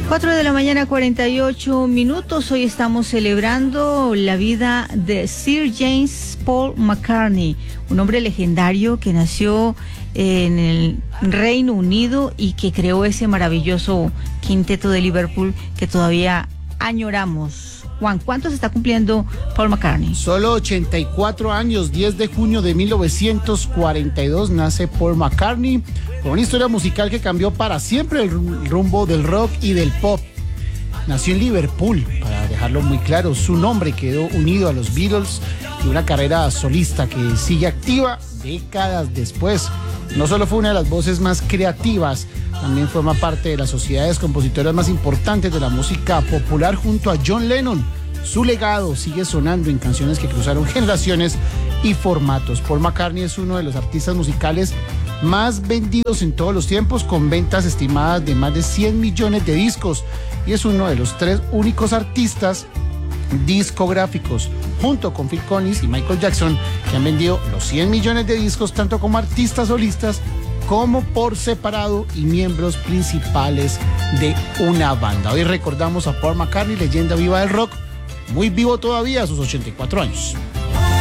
4 de la mañana, 48 minutos. Hoy estamos celebrando la vida de Sir James Paul McCartney, un hombre legendario que nació en el Reino Unido y que creó ese maravilloso quinteto de Liverpool que todavía añoramos. Juan, ¿cuántos está cumpliendo Paul McCartney? Solo 84 años, 10 de junio de 1942 nace Paul McCartney, con una historia musical que cambió para siempre el rumbo del rock y del pop. Nació en Liverpool, para dejarlo muy claro, su nombre quedó unido a los Beatles y una carrera solista que sigue activa décadas después. No solo fue una de las voces más creativas, también forma parte de las sociedades compositoras más importantes de la música popular junto a John Lennon. Su legado sigue sonando en canciones que cruzaron generaciones y formatos. Paul McCartney es uno de los artistas musicales más vendidos en todos los tiempos, con ventas estimadas de más de 100 millones de discos, y es uno de los 3 únicos artistas discográficos, junto con Phil Collins y Michael Jackson, que han vendido los 100 millones de discos tanto como artistas solistas como por separado y miembros principales de una banda. Hoy recordamos a Paul McCartney, leyenda viva del rock, muy vivo todavía a sus 84 años.